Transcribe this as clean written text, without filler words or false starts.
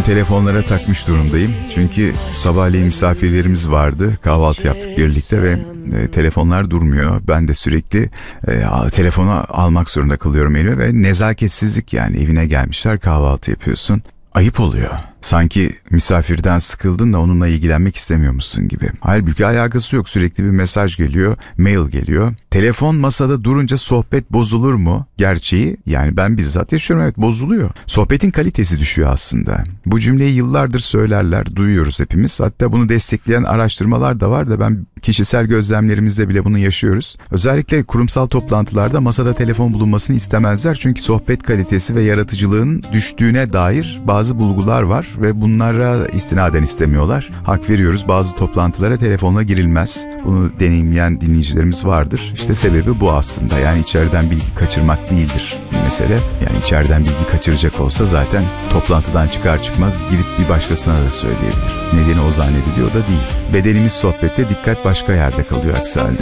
telefonlara takmış durumdayım. Çünkü sabahleyin misafirlerimiz vardı. Kahvaltı yaptık birlikte ve telefonlar durmuyor. Ben de sürekli telefonu almak zorunda kalıyorum elime ve nezaketsizlik, yani evine gelmişler, kahvaltı yapıyorsun. Ayıp oluyor. Sanki misafirden sıkıldın da onunla ilgilenmek istemiyormuşsun gibi. Halbuki alakası yok. Sürekli bir mesaj geliyor, mail geliyor. Telefon masada durunca sohbet bozulur mu? Gerçeği, yani ben bizzat yaşıyorum, evet, bozuluyor. Sohbetin kalitesi düşüyor aslında. Bu cümleyi yıllardır söylerler, duyuyoruz hepimiz. Hatta bunu destekleyen araştırmalar da var da ben kişisel gözlemlerimizde bile bunu yaşıyoruz. Özellikle kurumsal toplantılarda masada telefon bulunmasını istemezler. Çünkü sohbet kalitesi ve yaratıcılığın düştüğüne dair bazı bulgular var ve bunlara istinaden istemiyorlar. Hak veriyoruz, bazı toplantılara telefonla girilmez. Bunu deneyimleyen dinleyicilerimiz vardır. İşte sebebi bu aslında. Yani içeriden bilgi kaçırmak değildir mesele. Yani içeriden bilgi kaçıracak olsa zaten toplantıdan çıkar çıkmaz gidip bir başkasına da söyleyebilir. Nedeni o zannediliyor da değil. Bedenimiz sohbette, dikkat başka yerde kalıyor aksi halde.